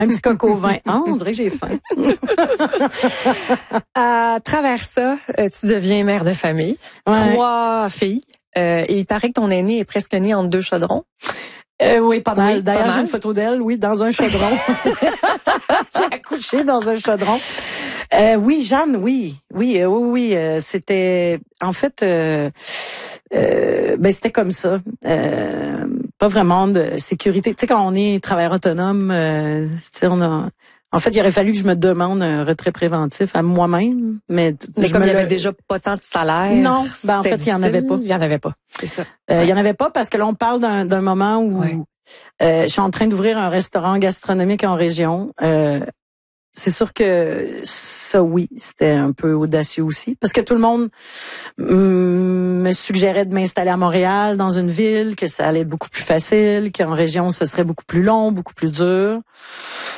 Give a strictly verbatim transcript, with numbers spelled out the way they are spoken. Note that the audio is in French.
Un petit coq au vin. Ah, on dirait que j'ai faim. À travers ça, euh, tu deviens mère de famille. Ouais. Trois filles. Euh, et il paraît que ton aînée est presque née entre deux chaudrons. Euh, oui, pas mal. Oui, D'ailleurs, pas mal. j'ai une photo d'elle, oui, dans un chaudron. J'ai accouché dans un chaudron. Euh, oui, Jeanne, oui. Oui, euh, oui, oui. euh, c'était, en fait, euh, euh, ben c'était comme ça. Euh, pas vraiment de sécurité. Tu sais, quand on est travailleur autonome, euh, tu sais, on a... En fait, il aurait fallu que je me demande un retrait préventif à moi-même, mais Mais je comme me il y le- avait déjà pas tant de salaire. Non, ben en c'était fait, il y en avait difficile. pas. Il y en avait pas. C'est ça. Euh, Ouais. Il y en avait pas parce que là, on parle d'un, d'un moment où Ouais. euh, je suis en train d'ouvrir un restaurant gastronomique en région. Euh, c'est sûr que ça, oui, c'était un peu audacieux aussi parce que tout le monde mm, me suggérait de m'installer à Montréal, dans une ville, que ça allait être beaucoup plus facile, qu'en région, ce serait beaucoup plus long, beaucoup plus dur.